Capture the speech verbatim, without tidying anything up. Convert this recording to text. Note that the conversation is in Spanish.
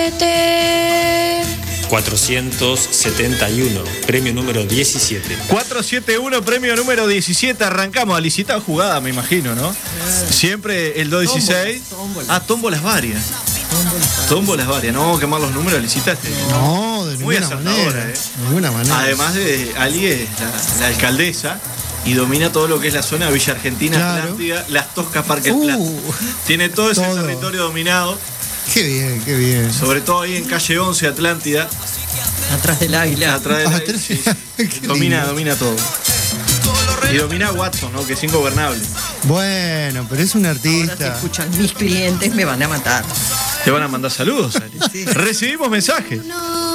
cuatrocientos setenta y uno, premio número diecisiete. cuatrocientos setenta y uno, premio número diecisiete. Arrancamos a licitar jugada, me imagino, ¿no? Siempre el doscientos dieciséis. Tómbola. Ah, tómbolas varias. Tómbolas varias. No, quemar los números, licitaste. No, de Muy ninguna acertadora, manera. ¿eh? De ninguna manera. Además de Ali es la, la alcaldesa y domina todo lo que es la zona de Villa Argentina, Claro. Atlántida, Las Toscas, Parque Uh, Plata. Tiene todo ese todo. territorio dominado, Qué bien, qué bien. sobre todo ahí en calle once, Atlántida. Atrás del águila. Atrás de la- Atrás- sí, sí. Qué domina, lindo. domina todo. Y domina a Watson, ¿no? Que es ingobernable. Bueno, pero es un Ahora si artista. escuchan mis clientes me van a matar. Te van a mandar saludos, Ali. Recibimos mensajes.